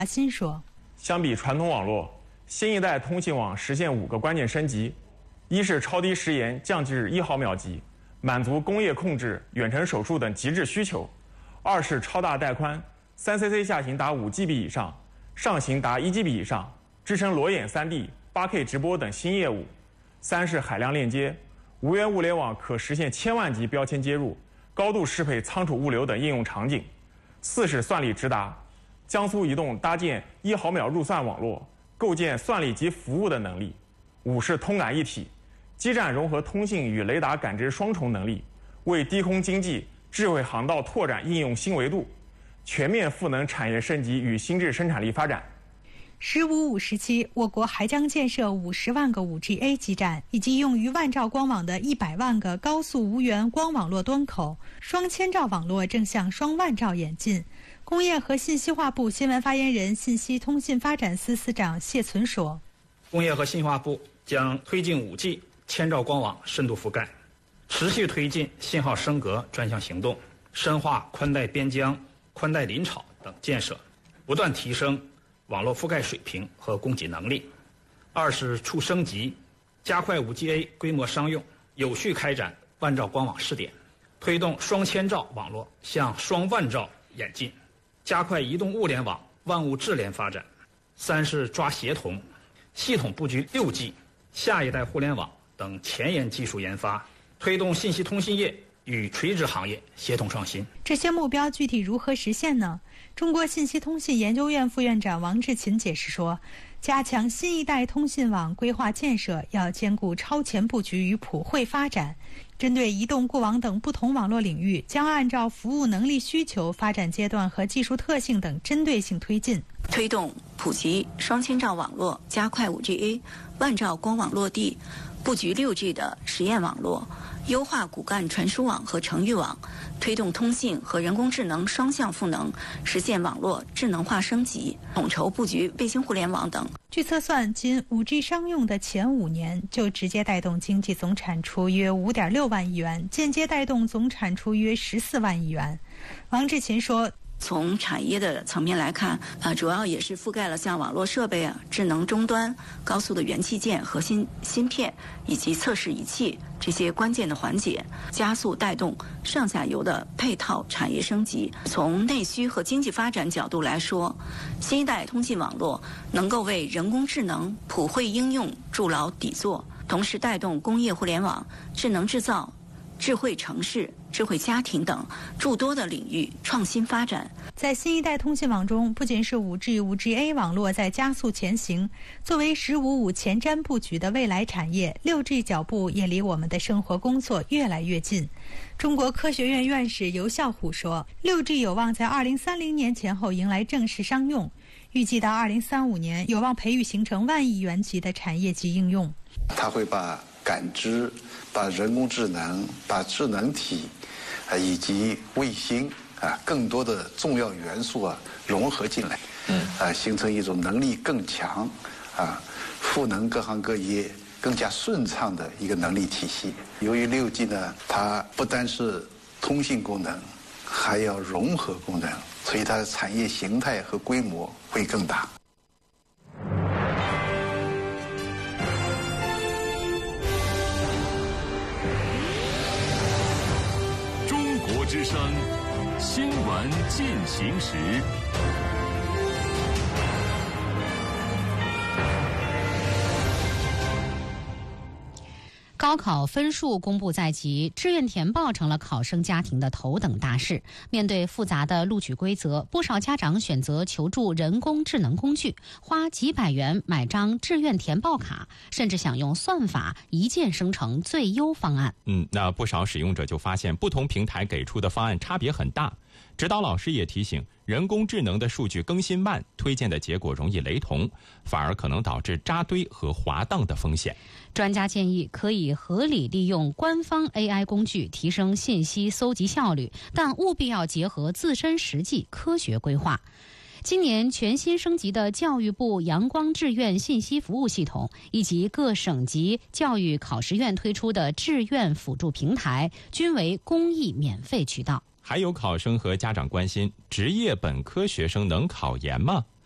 马新说， 相比传统网络，新一代通信网实现5个关键升级：一是超低时延降至1毫秒级，满足工业控制、远程手术等极致需求；二是超大带宽，3cc 下行达5GB 以上，上行达1GB 以上，支撑裸眼3D、8K 直播等新业务；三是海量链接，无源物联网可实现1000万级标签接入，高度适配仓储物流等应用场景；四是算力直达，江苏移动搭建1毫秒入算网络，构建算力及服务的能力；五是通感一体，基站融合通信与雷达感知双重能力，为低空经济、智慧航道拓展应用新维度，全面赋能产业升级与新质生产力发展。 “15 5时期，我国还将建设50万个 5G-A 基站，以及用于万兆光网的100万个高速无源光网络端口，双千兆网络正向双万兆演进。工业和信息化部新闻发言人、信息通信发展司司长谢存说：“ 工业和信息化部将推进5G 千兆光网深度覆盖，持续推进信号升格专项行动，深化宽带边疆、宽带临场等建设，不断提升网络覆盖水平和供给能力。二是促升级，加快 5G-A 规模商用，有序开展万兆光网试点，推动双千兆网络向双万兆演进，加快移动物联网万物智联发展。三是抓协同，系统布局6G、下一代互联网等前沿技术研发，推动信息通信业与垂直行业协同创新。” 这些目标具体如何实现呢？中国信息通信研究院副院长王志勤解释说，加强新一代通信网规划建设要兼顾超前布局与普惠发展，针对移动、固网等不同网络领域，将按照服务能力需求、发展阶段和技术特性等针对性推进， 推动普及双千兆网络，加快 5G-A 万兆光网落地，布局6G 的实验网络，优化骨干传输网和程域网，推动通信和人工智能双向赋能，实现网络智能化升级，统筹布局卫星互联网等。 据测算，仅 5G 商用的前5年就直接带动经济总产出约5.6万亿元，间接带动总产出约14万亿元。王志勤说， 从产业的层面来看，主要也是覆盖了像网络设备、智能终端、高速的元器件、核心芯片以及测试仪器这些关键的环节，加速带动上下游的配套产业升级。从内需和经济发展角度来说，新一代通信网络能够为人工智能普惠应用筑牢底座，同时带动工业互联网、智能制造、智慧城市、智慧家庭等诸多的领域创新发展。 在新一代通信网中，不仅是 5G、5G-A 网络在加速前行，作为“15 5”前瞻布局的未来产业，6G 脚步也离我们的生活工作越来越近。中国科学院院士尤孝虎说，6G 有望在2030年前后迎来正式商用，预计到2035年有望培育形成万亿元级的产业级应用。 它会把感知、把人工智能、把智能体以及卫星更多的重要元素融合进来，形成一种能力更强赋能各行各业更加顺畅的一个能力体系。由于6G 呢，它不单是通信功能，还要融合功能，所以它的产业形态和规模会更大。 中国之声新闻进行时。 高考分数公布在即，志愿填报成了考生家庭的头等大事。面对复杂的录取规则，不少家长选择求助人工智能工具，花几百元买张志愿填报卡，甚至想用算法一键生成最优方案。 那不少使用者就发现，不同平台给出的方案差别很大。指导老师也提醒，人工智能的数据更新慢，推荐的结果容易雷同，反而可能导致扎堆和滑档的风险。 专家建议可以合理利用官方 AI 工具，提升信息搜集效率，但务必要结合自身实际，科学规划。今年全新升级的教育部阳光志愿信息服务系统，以及各省级教育考试院推出的志愿辅助平台，均为公益免费渠道。 还有考生和家长关心，职业本科学生能考研吗？